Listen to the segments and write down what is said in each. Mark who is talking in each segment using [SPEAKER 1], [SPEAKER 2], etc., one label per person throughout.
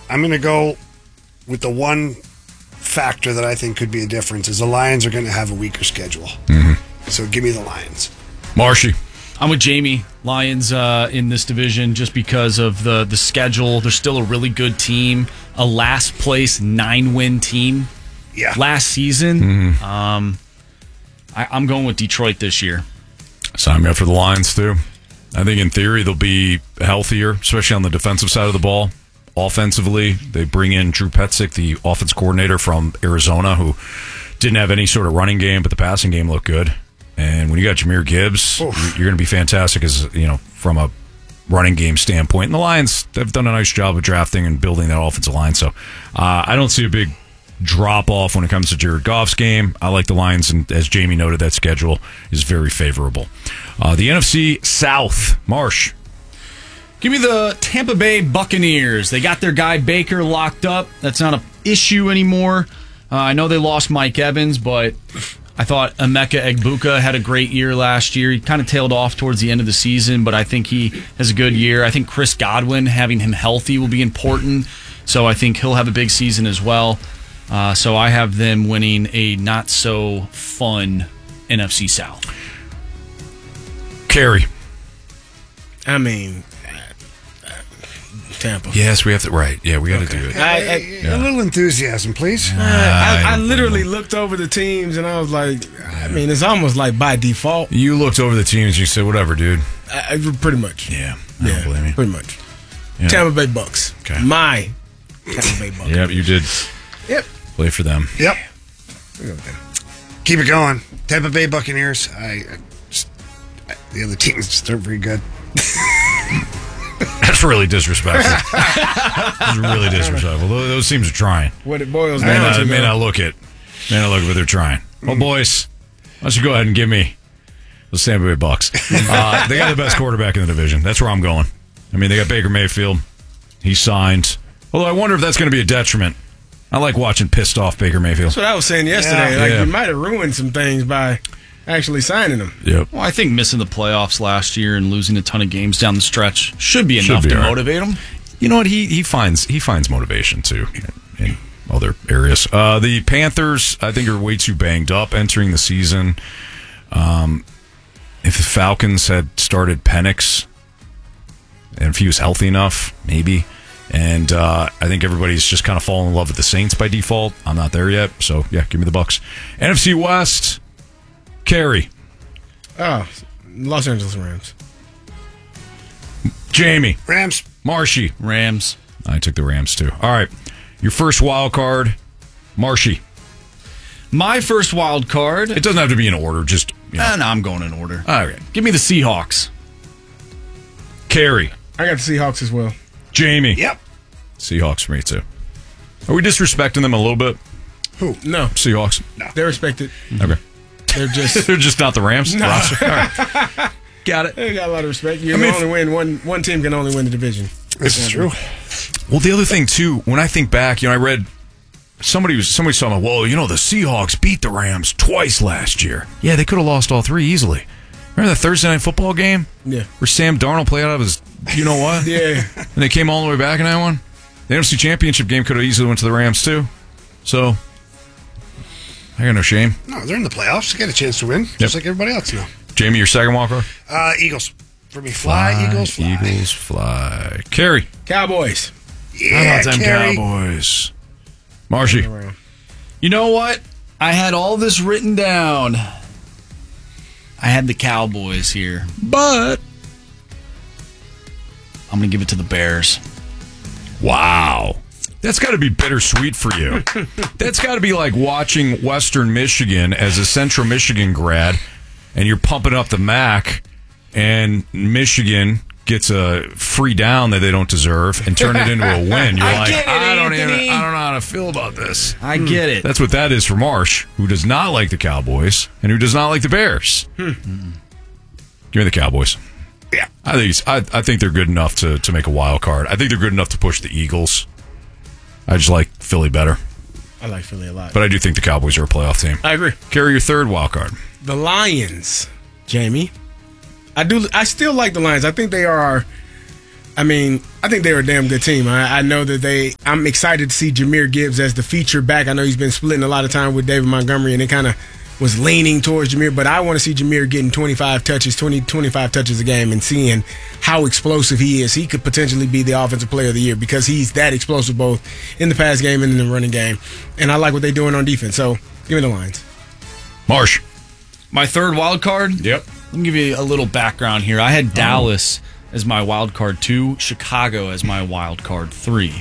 [SPEAKER 1] I'm going to go with the one factor that I think could be a difference is the Lions are going to have a weaker schedule. So give me the Lions.
[SPEAKER 2] Marshy.
[SPEAKER 3] I'm with Jamie. Lions in this division just because of the schedule. They're still a really good team. A last place 9-win team last season. I'm going with Detroit this year.
[SPEAKER 2] Sign me up for the Lions, too. I think in theory they'll be healthier, especially on the defensive side of the ball. Offensively, they bring in Drew Petzik, the offense coordinator from Arizona, who didn't have any sort of running game, but the passing game looked good. And when you got Jahmyr Gibbs, you're going to be fantastic as from a running game standpoint. And the Lions have done a nice job of drafting and building that offensive line. So I don't see a big drop-off when it comes to Jared Goff's game. I like the Lions, and as Jamie noted, that schedule is very favorable. The NFC South, Marsh.
[SPEAKER 3] Give me the Tampa Bay Buccaneers. They got their guy Baker locked up. That's not an issue anymore. I know they lost Mike Evans, but I thought Emeka Egbuka had a great year last year. He kind of tailed off towards the end of the season, but I think he has a good year. I think Chris Godwin, having him healthy, will be important. So I think he'll have a big season as well. So I have them winning a not-so-fun NFC South.
[SPEAKER 2] Carey.
[SPEAKER 4] I mean, Tampa.
[SPEAKER 2] Yes, we have to. Right. Yeah, we got to do it.
[SPEAKER 1] A little enthusiasm, please.
[SPEAKER 4] I literally looked over the teams and I was like, I mean, it's almost like by default.
[SPEAKER 2] You looked over the teams and you said, whatever, dude.
[SPEAKER 4] Pretty much.
[SPEAKER 2] Yeah. I don't blame you.
[SPEAKER 4] Pretty much.
[SPEAKER 2] Yeah.
[SPEAKER 4] Tampa Bay Bucks.
[SPEAKER 2] Okay.
[SPEAKER 4] My Tampa Bay Bucks.
[SPEAKER 2] Yep, you did.
[SPEAKER 4] Yep.
[SPEAKER 2] Play for them.
[SPEAKER 1] Yep.
[SPEAKER 4] We go with them.
[SPEAKER 1] Keep it going. Tampa Bay Buccaneers. The other teams just aren't very good.
[SPEAKER 2] That's really disrespectful. That's really disrespectful. Those teams are trying.
[SPEAKER 4] What it boils down to,
[SPEAKER 2] may not look it, but they're trying. Well, boys, why don't you go ahead and give me the Tampa Bay Bucks? They got the best quarterback in the division. That's where I'm going. I mean, they got Baker Mayfield. He signed. Although I wonder if that's going to be a detriment. I like watching pissed off Baker Mayfield.
[SPEAKER 4] That's what I was saying yesterday. You might have ruined some things by actually signing him.
[SPEAKER 2] Yep.
[SPEAKER 3] Well, I think missing the playoffs last year and losing a ton of games down the stretch should be enough to motivate him.
[SPEAKER 2] You know what? He finds motivation too in other areas. The Panthers, I think, are way too banged up entering the season. If the Falcons had started Penix, and if he was healthy enough, maybe. And I think everybody's just kind of fallen in love with the Saints by default. I'm not there yet, so yeah, give me the Bucks. NFC West. Carey.
[SPEAKER 4] Los Angeles Rams.
[SPEAKER 2] Jamie.
[SPEAKER 1] Rams.
[SPEAKER 2] Marshy.
[SPEAKER 3] Rams.
[SPEAKER 2] I took the Rams too. All right. Your first wild card, Marshy.
[SPEAKER 3] My first wild card.
[SPEAKER 2] It doesn't have to be in order. Just
[SPEAKER 3] No, I'm going in order.
[SPEAKER 2] All right.
[SPEAKER 3] Give me the Seahawks.
[SPEAKER 2] Carey.
[SPEAKER 4] I got the Seahawks as well.
[SPEAKER 2] Jamie.
[SPEAKER 1] Yep.
[SPEAKER 2] Seahawks for me too. Are we disrespecting them a little bit?
[SPEAKER 4] Who? No.
[SPEAKER 2] Seahawks.
[SPEAKER 4] No. They're respected.
[SPEAKER 2] Okay.
[SPEAKER 4] They're just
[SPEAKER 2] they're just not the Rams.
[SPEAKER 4] No.
[SPEAKER 2] All right. Got it.
[SPEAKER 4] They got a lot of respect. You can only win one team can only win the division.
[SPEAKER 1] This is true.
[SPEAKER 2] Well, the other thing too, when I think back, I read somebody talking about, well, the Seahawks beat the Rams twice last year. Yeah, they could have lost all three easily. Remember that Thursday Night Football game?
[SPEAKER 4] Yeah.
[SPEAKER 2] Where Sam Darnold played out of his, what?
[SPEAKER 4] Yeah.
[SPEAKER 2] And they came all the way back in that one. The NFC Championship game could have easily went to the Rams too. So I got no shame.
[SPEAKER 1] No, they're in the playoffs. They got a chance to win, just like everybody else now.
[SPEAKER 2] Jamie, your second walker?
[SPEAKER 1] Eagles. For me, fly, Eagles, fly.
[SPEAKER 2] Eagles, fly. Carey.
[SPEAKER 4] Cowboys.
[SPEAKER 1] Yeah,
[SPEAKER 2] How about them
[SPEAKER 1] Carey.
[SPEAKER 2] Cowboys? Marshy.
[SPEAKER 3] You know what? I had all this written down. I had the Cowboys here, but I'm going to give it to the Bears.
[SPEAKER 2] Wow. That's got to be bittersweet for you. That's got to be like watching Western Michigan as a Central Michigan grad, and you're pumping up the MAC, and Michigan gets a free down that they don't deserve and turn it into a win. You're I don't know how to feel about this.
[SPEAKER 3] I get it.
[SPEAKER 2] That's what that is for Marsh, who does not like the Cowboys and who does not like the Bears. Give me the Cowboys.
[SPEAKER 1] Yeah.
[SPEAKER 2] I think they're good enough to make a wild card. I think they're good enough to push the Eagles. I just like Philly better.
[SPEAKER 4] I like Philly a lot.
[SPEAKER 2] But I do think the Cowboys are a playoff team.
[SPEAKER 4] I agree.
[SPEAKER 2] Carry your third wild card.
[SPEAKER 4] The Lions, Jamie. I still like the Lions. I think they are I mean, I think they were a damn good team. I know that I'm excited to see Jahmyr Gibbs as the feature back. I know he's been splitting a lot of time with David Montgomery, and it kind of was leaning towards Jahmyr. But I want to see Jahmyr getting 25 touches a game and seeing how explosive he is. He could potentially be the offensive player of the year because he's that explosive both in the pass game and in the running game. And I like what they're doing on defense. So give me the Lions.
[SPEAKER 2] Marsh.
[SPEAKER 3] My third wild card?
[SPEAKER 2] Yep.
[SPEAKER 3] Let me give you a little background here. I had Dallas as my wild card 2, Chicago as my wild card 3.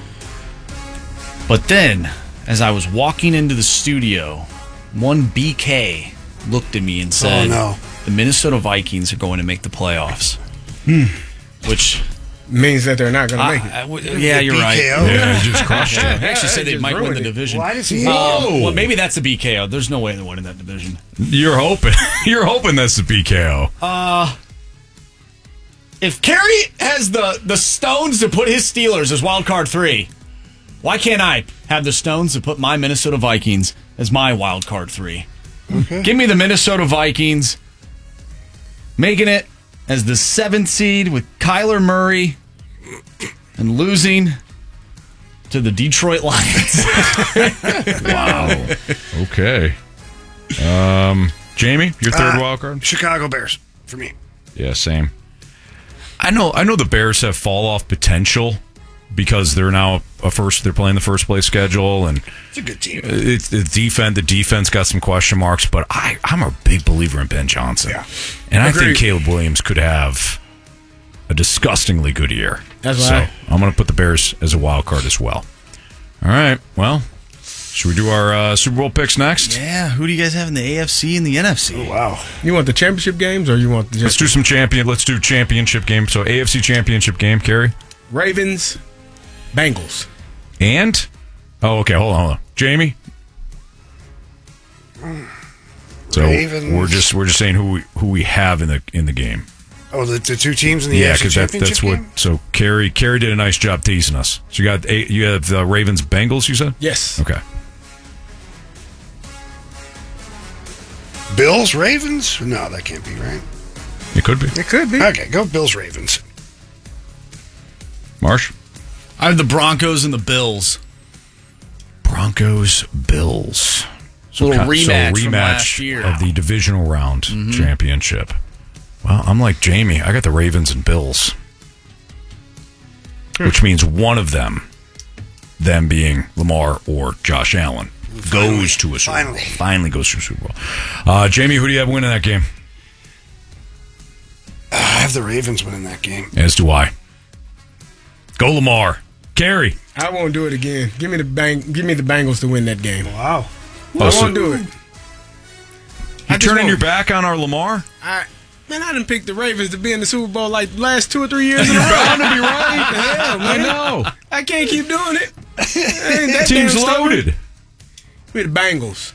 [SPEAKER 3] But then, as I was walking into the studio, one BK looked at me and said,
[SPEAKER 1] "Oh no,
[SPEAKER 3] the Minnesota Vikings are going to make the playoffs." Which
[SPEAKER 4] means that they're not going to make it.
[SPEAKER 3] Yeah, you're right.
[SPEAKER 1] BKO?
[SPEAKER 2] Yeah, he just crushed
[SPEAKER 3] They
[SPEAKER 2] it.
[SPEAKER 3] actually said they
[SPEAKER 4] just
[SPEAKER 3] might win
[SPEAKER 4] ruined
[SPEAKER 3] the
[SPEAKER 4] it.
[SPEAKER 3] division.
[SPEAKER 1] Why does he?
[SPEAKER 3] Well, maybe that's the BKO. There's no way they're winning that division.
[SPEAKER 2] You're hoping. You're hoping that's the BKO.
[SPEAKER 3] If Kerry has the stones to put his Steelers as wild card 3, why can't I have the stones to put my Minnesota Vikings as my wild card 3?
[SPEAKER 1] Okay.
[SPEAKER 3] Give me the Minnesota Vikings making it as the 7th seed with Kyler Murray and losing to the Detroit Lions.
[SPEAKER 2] Wow. Okay. Jamie, your third wild card?
[SPEAKER 1] Chicago Bears for me.
[SPEAKER 2] Yeah, same. I know the Bears have fall off potential because they're now they're playing the first place schedule, and
[SPEAKER 1] It's a good team.
[SPEAKER 2] it's the defense got some question marks, but I'm a big believer in Ben Johnson.
[SPEAKER 1] Yeah.
[SPEAKER 2] And I think
[SPEAKER 4] Agreed.
[SPEAKER 2] Caleb Williams could have a disgustingly good year.
[SPEAKER 4] That's
[SPEAKER 2] so
[SPEAKER 4] right.
[SPEAKER 2] I'm going to put the Bears as a wild card as well. All right. Well, should we do our Super Bowl picks next?
[SPEAKER 3] Yeah, who do you guys have in the AFC and the NFC?
[SPEAKER 1] Wow.
[SPEAKER 4] You want the championship games or you want
[SPEAKER 2] Let's
[SPEAKER 4] just
[SPEAKER 2] do some Let's do championship game. So AFC championship game, Kerry.
[SPEAKER 4] Ravens, Bengals?
[SPEAKER 2] And okay, hold on. Jamie. So
[SPEAKER 1] Ravens.
[SPEAKER 2] we're just saying who we have in the game.
[SPEAKER 1] Oh, the two teams in the
[SPEAKER 2] Yeah,
[SPEAKER 1] AFC
[SPEAKER 2] because
[SPEAKER 1] championship
[SPEAKER 2] that's what.
[SPEAKER 1] game?
[SPEAKER 2] So Kerry did a nice job teasing us. So you have the Ravens Bengals. You said
[SPEAKER 4] Yes.
[SPEAKER 2] okay.
[SPEAKER 1] Bills Ravens? No, that can't be right.
[SPEAKER 2] It could be
[SPEAKER 4] It could be.
[SPEAKER 1] Okay, go Bills Ravens.
[SPEAKER 2] Marsh.
[SPEAKER 3] I have the Broncos and the Bills.
[SPEAKER 2] Broncos Bills.
[SPEAKER 3] Little rematch from last year.
[SPEAKER 2] of the divisional round championship. Well, I'm like Jamie. I got the Ravens and Bills, which means one of them being Lamar or Josh Allen, goes to a Super Bowl. Finally goes to a Super Bowl. Jamie, who do you have winning that game?
[SPEAKER 1] I have the Ravens winning that game.
[SPEAKER 2] As do I. Go Lamar. Kerry.
[SPEAKER 4] I won't do it again. Give me the Bengals to win that game.
[SPEAKER 1] Wow.
[SPEAKER 4] I won't do it.
[SPEAKER 2] You
[SPEAKER 4] I just
[SPEAKER 2] turning
[SPEAKER 4] won't.
[SPEAKER 2] your back on our Lamar?
[SPEAKER 4] I didn't pick the Ravens to be in the Super Bowl like last 2 or 3 years.
[SPEAKER 2] You're bound to be right.
[SPEAKER 4] Hell,
[SPEAKER 2] I
[SPEAKER 4] man.
[SPEAKER 2] know.
[SPEAKER 4] I can't keep doing it. I ain't that
[SPEAKER 2] Team's
[SPEAKER 4] damn stubborn.
[SPEAKER 2] loaded.
[SPEAKER 4] Give me the Bengals.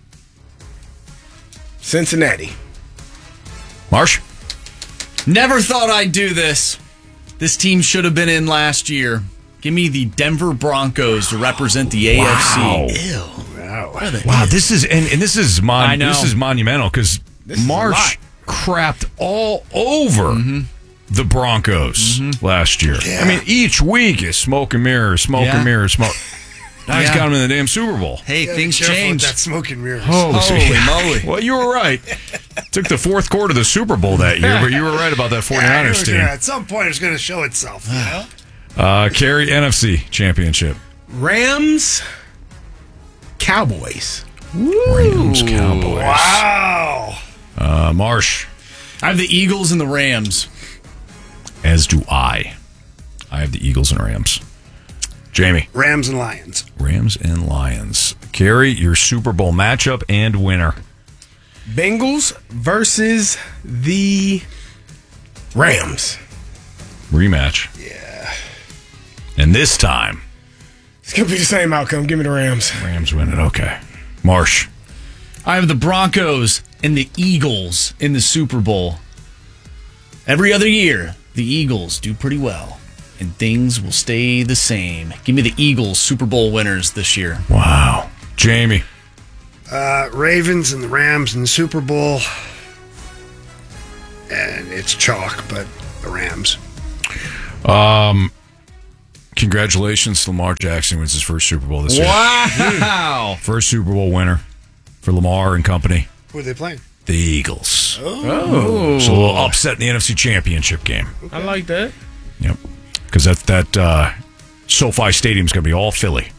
[SPEAKER 4] Cincinnati.
[SPEAKER 2] Marsh?
[SPEAKER 3] Never thought I'd do this. This team should have been in last year. Give me the Denver Broncos to represent the AFC.
[SPEAKER 1] Wow.
[SPEAKER 2] Wow, this is and this is
[SPEAKER 3] I know.
[SPEAKER 2] this is monumental because
[SPEAKER 4] is a
[SPEAKER 2] Marsh crapped all over the Broncos last year.
[SPEAKER 1] Yeah.
[SPEAKER 2] I mean, each week is smoke and mirrors, smoke
[SPEAKER 3] Yeah.
[SPEAKER 2] and mirrors, smoke. Now he's
[SPEAKER 3] Yeah.
[SPEAKER 2] got him in the damn Super Bowl.
[SPEAKER 3] Hey,
[SPEAKER 1] Gotta
[SPEAKER 3] things
[SPEAKER 1] be careful with
[SPEAKER 3] change.
[SPEAKER 1] that smoke and mirrors.
[SPEAKER 3] Holy moly.
[SPEAKER 2] Well, you were right. Took the fourth quarter of the Super Bowl that year, but you were right about that 49ers team.
[SPEAKER 1] At some point, it's going to show itself. You know?
[SPEAKER 2] Kerry, NFC Championship.
[SPEAKER 4] Rams. Cowboys.
[SPEAKER 2] Rams, Cowboys.
[SPEAKER 1] Wow.
[SPEAKER 2] Marsh,
[SPEAKER 3] I have the Eagles and the Rams.
[SPEAKER 2] as do I. I have the Eagles and Rams. Jamie.
[SPEAKER 1] Rams and Lions.
[SPEAKER 2] Rams and Lions. Kerry, your Super Bowl matchup and winner.
[SPEAKER 4] Bengals versus the Rams.
[SPEAKER 2] Rematch.
[SPEAKER 1] Yeah.
[SPEAKER 2] And this time,
[SPEAKER 4] It's going to be the same outcome. Give me the Rams.
[SPEAKER 2] Rams win it. Okay. Marsh.
[SPEAKER 3] I have the Broncos and the Eagles in the Super Bowl. Every other year, the Eagles do pretty well, and things will stay the same. Give me the Eagles Super Bowl winners this year.
[SPEAKER 2] Wow. Jamie.
[SPEAKER 1] Ravens and the Rams in the Super Bowl. And it's chalk, but the Rams.
[SPEAKER 2] Congratulations to Lamar Jackson, wins his first Super Bowl this year.
[SPEAKER 3] Wow.
[SPEAKER 2] First Super Bowl winner for Lamar and company.
[SPEAKER 1] Who are they playing?
[SPEAKER 2] The Eagles.
[SPEAKER 3] Oh.
[SPEAKER 2] So a little upset in the NFC Championship game.
[SPEAKER 4] I like that.
[SPEAKER 2] Yep. Because that SoFi Stadium's going to be all Philly.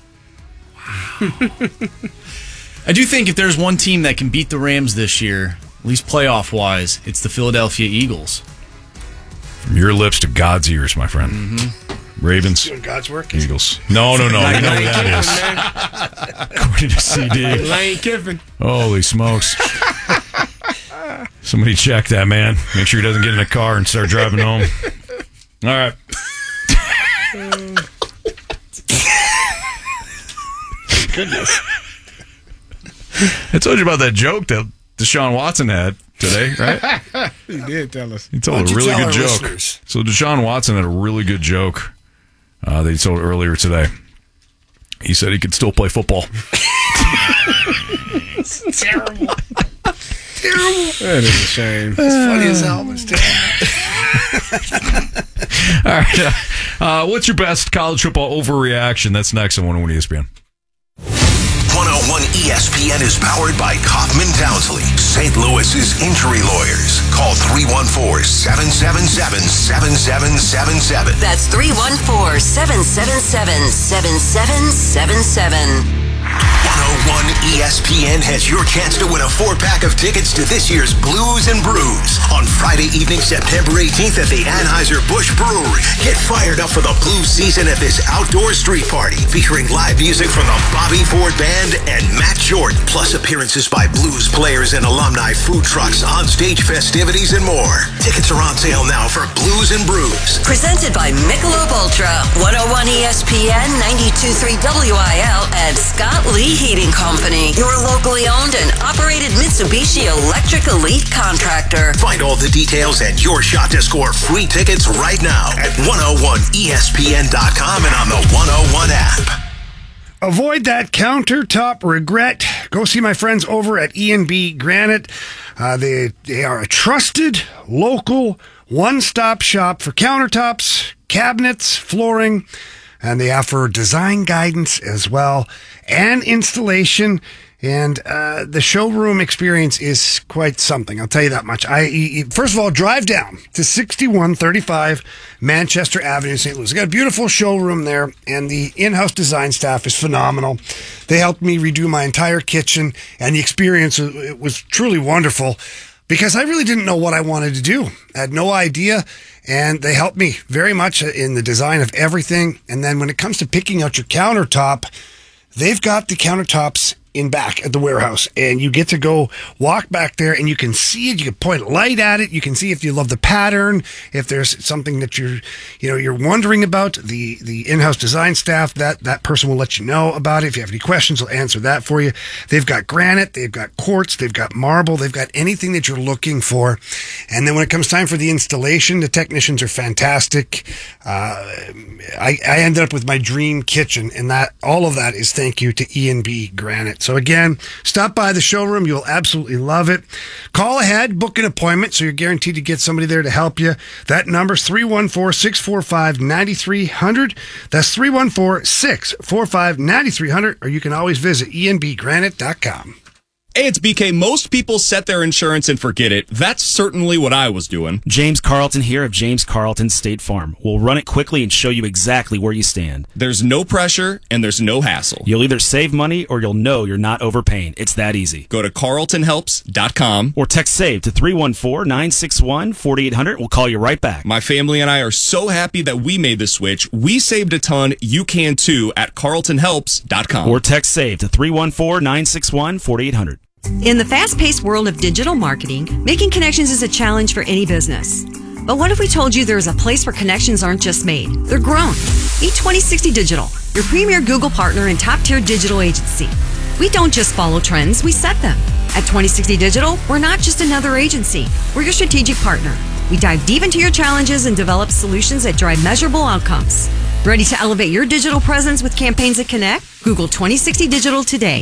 [SPEAKER 3] I do think if there's one team that can beat the Rams this year, at least playoff-wise, it's the Philadelphia Eagles.
[SPEAKER 2] From your lips to God's ears, my friend. Mm-hmm. Ravens.
[SPEAKER 1] Doing God's work.
[SPEAKER 2] Eagles. No. You know who that is. According to CD.
[SPEAKER 4] Lane Kiffin.
[SPEAKER 2] Holy smokes. Somebody check that, man. Make sure he doesn't get in a car and start driving home. All right.
[SPEAKER 1] Goodness.
[SPEAKER 2] I told you about that joke that Deshaun Watson had today, right?
[SPEAKER 4] He did tell us.
[SPEAKER 2] He told a really good joke. Listeners? So Deshaun Watson had a really good joke that he told earlier today. He said he could still play football.
[SPEAKER 1] It's terrible.
[SPEAKER 4] That is a shame.
[SPEAKER 1] It's funny as hell, but it's terrible.
[SPEAKER 2] All right. What's your best college football overreaction? That's next on 101 ESPN.
[SPEAKER 5] 101 ESPN is powered by Kaufman Townsley, St. Louis's injury lawyers. Call 314-777-7777.
[SPEAKER 6] That's 314-777-7777. 101 ESPN has your chance to win a 4-pack of tickets to this year's Blues and Brews on Friday evening, September 18th at the Anheuser-Busch Brewery. Get fired up for the blues season at this outdoor street party featuring live music from the Bobby Ford Band and Matt Jordan, plus appearances by blues players and alumni, food trucks, onstage festivities, and more. Tickets are on sale now for Blues and Brews.
[SPEAKER 7] Presented by Michelob Ultra, 101 ESPN, 92.3 WIL, and Scott Lee Heating Company, your locally owned and operated Mitsubishi Electric Elite contractor.
[SPEAKER 5] Find all the details and your shot to score free tickets right now at 101ESPN.com and on the 101 app.
[SPEAKER 1] Avoid that countertop regret. Go see my friends over at E&B Granite. They are a trusted, local, one-stop shop for countertops, cabinets, flooring, and they offer design guidance as well and installation. And the showroom experience is quite something. I'll tell you that much. First of all, drive down to 6135 Manchester Avenue, St. Louis. They got a beautiful showroom there, and the in-house design staff is phenomenal. They helped me redo my entire kitchen, and the experience it was truly wonderful because I really didn't know what I wanted to do. I had no idea, and they helped me very much in the design of everything. And then when it comes to picking out your countertop, they've got the countertops in back at the warehouse, and you get to go walk back there and you can see it. You can point a light at it. You can see if you love the pattern, if there's something that you're wondering about. The in-house design staff, that person will let you know about it. If you have any questions, they'll answer that for you. They've got granite, they've got quartz, they've got marble, they've got anything that you're looking for. And then when it comes time for the installation, the technicians are fantastic. I ended up with my dream kitchen, and that all of that is thank you to E&B Granite. So again, stop by the showroom. You'll absolutely love it. Call ahead, book an appointment, so you're guaranteed to get somebody there to help you. That number's 314-645-9300. That's 314-645-9300, or you can always visit enbgranite.com.
[SPEAKER 8] Hey, it's BK. Most people set their insurance and forget it. That's certainly what I was doing.
[SPEAKER 9] James Carlton here of James Carlton State Farm. We'll run it quickly and show you exactly where you stand.
[SPEAKER 8] There's no pressure and there's no hassle.
[SPEAKER 9] You'll either save money or you'll know you're not overpaying. It's that easy.
[SPEAKER 8] Go to carltonhelps.com
[SPEAKER 9] or text SAVE to 314-961-4800. We'll call you right back.
[SPEAKER 8] My family and I are so happy that we made the switch. We saved a ton. You can too at carltonhelps.com.
[SPEAKER 9] Or text SAVE to 314-961-4800.
[SPEAKER 10] In the fast-paced world of digital marketing, making connections is a challenge for any business. But what if we told you there's a place where connections aren't just made, they're grown? Meet 2060 Digital, your premier Google partner and top-tier digital agency. We don't just follow trends, we set them. At 2060 Digital, we're not just another agency, we're your strategic partner. We dive deep into your challenges and develop solutions that drive measurable outcomes. Ready to elevate your digital presence with campaigns that connect? Google 2060 Digital today.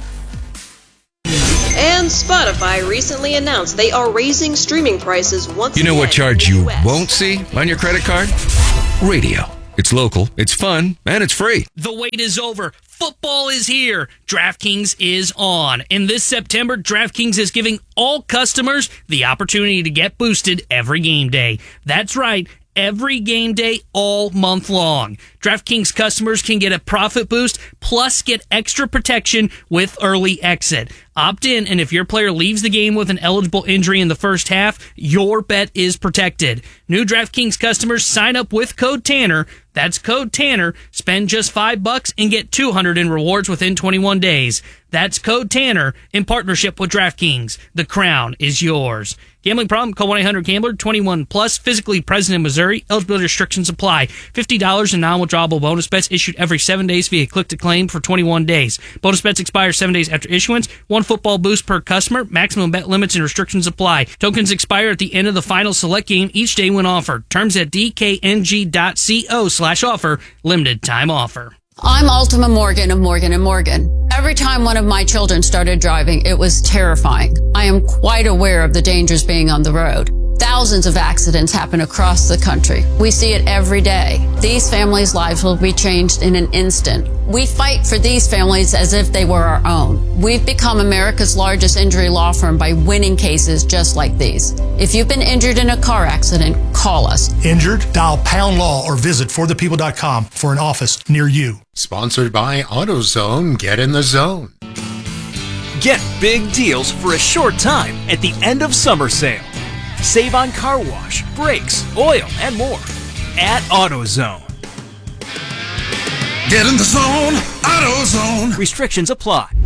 [SPEAKER 11] And Spotify recently announced they are raising streaming prices once again.
[SPEAKER 12] You know what charge you won't see on your credit card? Radio. It's local, it's fun, and it's free.
[SPEAKER 13] The wait is over. Football is here. DraftKings is on. And this September, DraftKings is giving all customers the opportunity to get boosted every game day. That's right. Every game day all month long. DraftKings customers can get a profit boost plus get extra protection with early exit. Opt in, and if your player leaves the game with an eligible injury in the first half, your bet is protected. New DraftKings customers sign up with code Tanner. That's code Tanner. Spend just $5 and get $200 in rewards within 21 days. That's code Tanner in partnership with DraftKings. The crown is yours. Gambling problem? Call 1-800-GAMBLER. 21 plus. Physically present in Missouri. Eligibility restrictions apply. $50 in non-withdrawable bonus bets issued every 7 days via click-to-claim for 21 days. Bonus bets expire 7 days after issuance. One football boost per customer. Maximum bet limits and restrictions apply. Tokens expire at the end of the final select game each day when offered. Terms at dkng.co/offer. Limited time offer.
[SPEAKER 14] I'm Ultima Morgan of Morgan & Morgan. Every time one of my children started driving, it was terrifying. I am quite aware of the dangers being on the road. Thousands of accidents happen across the country. We see it every day. These families' lives will be changed in an instant. We fight for these families as if they were our own. We've become America's largest injury law firm by winning cases just like these. If you've been injured in a car accident, call us.
[SPEAKER 15] Injured? Dial Pound Law or visit forthepeople.com for an office near you.
[SPEAKER 16] Sponsored by AutoZone. Get in the zone.
[SPEAKER 17] Get big deals for a short time at the end of summer sale. Save on car wash, brakes, oil, and more at AutoZone.
[SPEAKER 18] Get in the zone, AutoZone.
[SPEAKER 17] Restrictions apply.